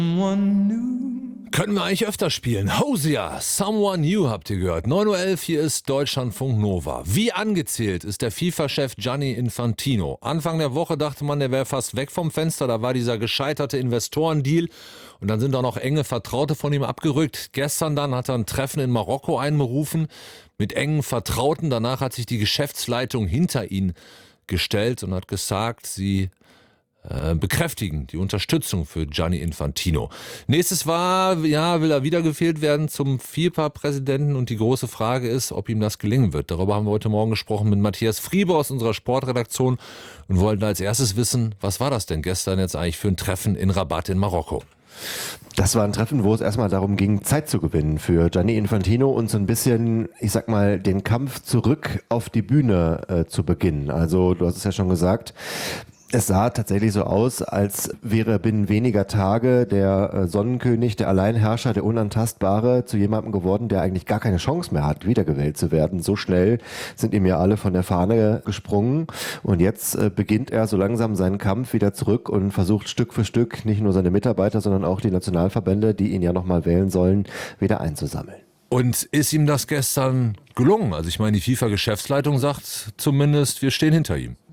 Können wir eigentlich öfter spielen. Hosier, Someone New habt ihr gehört. 9:11 Uhr, hier ist Deutschlandfunk Nova. Wie angezählt ist der FIFA-Chef Gianni Infantino. Anfang der Woche dachte man, der wäre fast weg vom Fenster. Da war dieser gescheiterte Investorendeal. Und dann sind auch noch enge Vertraute von ihm abgerückt. Gestern dann hat er ein Treffen in Marokko einberufen mit engen Vertrauten. Danach hat sich die Geschäftsleitung hinter ihn gestellt und hat gesagt, sie bekräftigen die Unterstützung für Gianni Infantino. Nächstes war, will er wieder gewählt werden zum FIFA-Präsidenten und die große Frage ist, ob ihm das gelingen wird. Darüber haben wir heute Morgen gesprochen mit Matthias Friebe aus unserer Sportredaktion und wollten als erstes wissen, was war das denn gestern jetzt eigentlich für ein Treffen in Rabat in Marokko? Das war ein Treffen, wo es erstmal darum ging, Zeit zu gewinnen für Gianni Infantino und so ein bisschen, ich sag mal, den Kampf zurück auf die Bühne zu beginnen. Also du hast es ja schon gesagt, es sah tatsächlich so aus, als wäre binnen weniger Tage der Sonnenkönig, der Alleinherrscher, der Unantastbare zu jemandem geworden, der eigentlich gar keine Chance mehr hat, wiedergewählt zu werden. So schnell sind ihm ja alle von der Fahne gesprungen und jetzt beginnt er so langsam seinen Kampf wieder zurück und versucht Stück für Stück nicht nur seine Mitarbeiter, sondern auch die Nationalverbände, die ihn ja nochmal wählen sollen, wieder einzusammeln. Und ist ihm das gestern gelungen? Also ich meine, die FIFA-Geschäftsleitung sagt zumindest, wir stehen hinter ihm.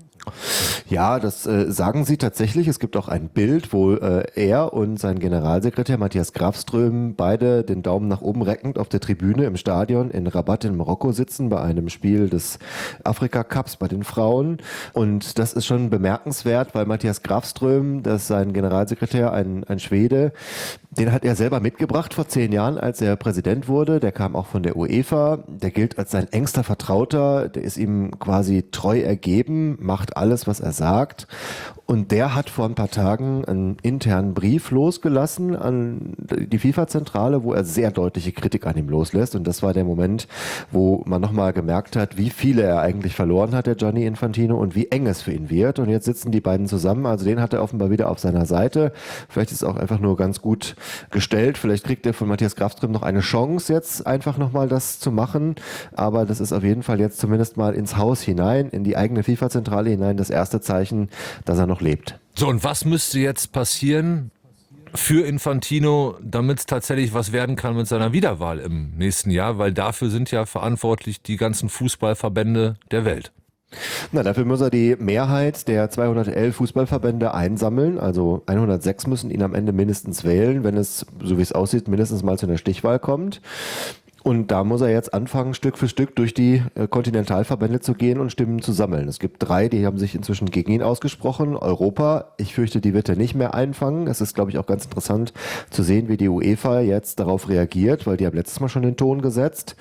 Ja, das sagen sie tatsächlich. Es gibt auch ein Bild, wo er und sein Generalsekretär Matthias Grafström beide den Daumen nach oben reckend auf der Tribüne im Stadion in Rabat in Marokko sitzen bei einem Spiel des Afrika-Cups bei den Frauen. Und das ist schon bemerkenswert, weil Matthias Grafström, das ist sein Generalsekretär, ein Schwede, den hat er selber mitgebracht vor 10 Jahren, als er Präsident wurde. Der kam auch von der UEFA. Der gilt als sein engster Vertrauter. Der ist ihm quasi treu ergeben, macht alles, was er sagt. Und der hat vor ein paar Tagen einen internen Brief losgelassen an die FIFA-Zentrale, wo er sehr deutliche Kritik an ihm loslässt. Und das war der Moment, wo man nochmal gemerkt hat, wie viele er eigentlich verloren hat, der Gianni Infantino, und wie eng es für ihn wird. Und jetzt sitzen die beiden zusammen. Also den hat er offenbar wieder auf seiner Seite. Vielleicht ist es auch einfach nur ganz gut gestellt. Vielleicht kriegt er von Matthias Grafström noch eine Chance, jetzt einfach nochmal das zu machen. Aber das ist auf jeden Fall jetzt zumindest mal ins Haus hinein, in die eigene FIFA-Zentrale hinein, das erste Zeichen, dass er noch lebt. So, und was müsste jetzt passieren für Infantino, damit es tatsächlich was werden kann mit seiner Wiederwahl im nächsten Jahr? Weil dafür sind ja verantwortlich die ganzen Fußballverbände der Welt. Na, dafür muss er die Mehrheit der 211 Fußballverbände einsammeln. Also 106 müssen ihn am Ende mindestens wählen, wenn es, so wie es aussieht, mindestens mal zu einer Stichwahl kommt. Und da muss er jetzt anfangen, Stück für Stück durch die Kontinentalverbände zu gehen und Stimmen zu sammeln. Es gibt 3, die haben sich inzwischen gegen ihn ausgesprochen. Europa, ich fürchte, die wird er nicht mehr einfangen. Es ist, glaube ich, auch ganz interessant zu sehen, wie die UEFA jetzt darauf reagiert, weil die haben letztes Mal schon den Ton gesetzt.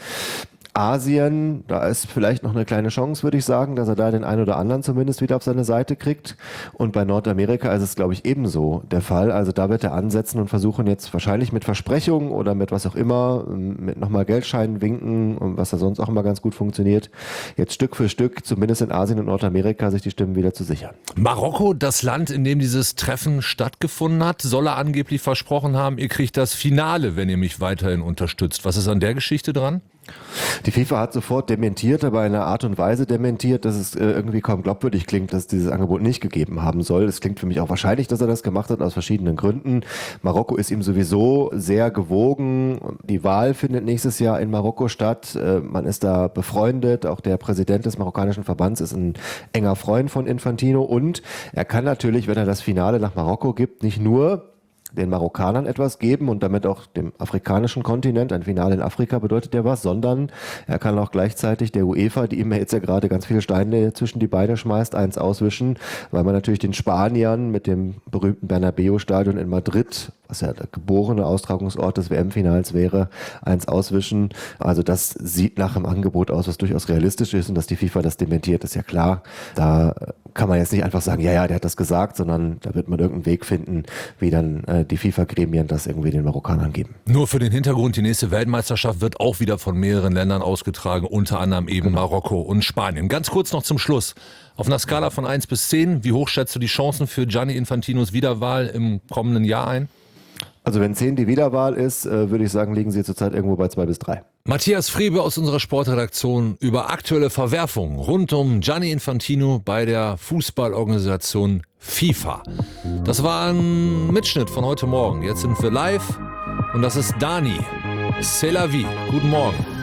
Asien, da ist vielleicht noch eine kleine Chance, würde ich sagen, dass er da den einen oder anderen zumindest wieder auf seine Seite kriegt. Und bei Nordamerika ist es, glaube ich, ebenso der Fall. Also da wird er ansetzen und versuchen jetzt wahrscheinlich mit Versprechungen oder mit was auch immer, mit nochmal Geldscheinen winken und was da sonst auch immer ganz gut funktioniert, jetzt Stück für Stück, zumindest in Asien und Nordamerika, sich die Stimmen wieder zu sichern. Marokko, das Land, in dem dieses Treffen stattgefunden hat, soll er angeblich versprochen haben, ihr kriegt das Finale, wenn ihr mich weiterhin unterstützt. Was ist an der Geschichte dran? Die FIFA hat sofort dementiert, aber in einer Art und Weise dementiert, dass es irgendwie kaum glaubwürdig klingt, dass es dieses Angebot nicht gegeben haben soll. Es klingt für mich auch wahrscheinlich, dass er das gemacht hat, aus verschiedenen Gründen. Marokko ist ihm sowieso sehr gewogen. Die Wahl findet nächstes Jahr in Marokko statt. Man ist da befreundet. Auch der Präsident des marokkanischen Verbands ist ein enger Freund von Infantino. Und er kann natürlich, wenn er das Finale nach Marokko gibt, nicht nur den Marokkanern etwas geben und damit auch dem afrikanischen Kontinent, ein Finale in Afrika bedeutet ja was, sondern er kann auch gleichzeitig der UEFA, die ihm jetzt ja gerade ganz viele Steine zwischen die Beine schmeißt, eins auswischen, weil man natürlich den Spaniern mit dem berühmten Bernabeu-Stadion in Madrid, was ja der geborene Austragungsort des WM-Finals wäre, eins auswischen. Also das sieht nach einem Angebot aus, was durchaus realistisch ist, und dass die FIFA das dementiert, ist ja klar. Da kann man jetzt nicht einfach sagen, ja, der hat das gesagt, sondern da wird man irgendeinen Weg finden, wie dann die FIFA-Gremien das irgendwie den Marokkanern geben. Nur für den Hintergrund, die nächste Weltmeisterschaft wird auch wieder von mehreren Ländern ausgetragen, unter anderem eben Marokko und Spanien. Ganz kurz noch zum Schluss. Auf einer Skala von 1 bis 10, wie hoch schätzt du die Chancen für Gianni Infantinos Wiederwahl im kommenden Jahr ein? Also wenn 10 die Wiederwahl ist, würde ich sagen, liegen sie zurzeit irgendwo bei 2 bis 3. Matthias Friebe aus unserer Sportredaktion über aktuelle Verwerfungen rund um Gianni Infantino bei der Fußballorganisation FIFA. Das war ein Mitschnitt von heute Morgen. Jetzt sind wir live und das ist Dani. C'est la vie. Guten Morgen.